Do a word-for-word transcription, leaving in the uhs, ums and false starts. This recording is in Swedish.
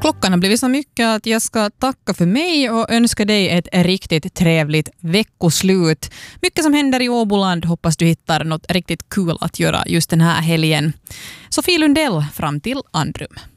Klockan har blivit så mycket att jag ska tacka för mig och önska dig ett riktigt trevligt veckoslut. Mycket som händer i Åboland, hoppas du hittar något riktigt kul att göra just den här helgen. Sofie Lundell fram till Andrum.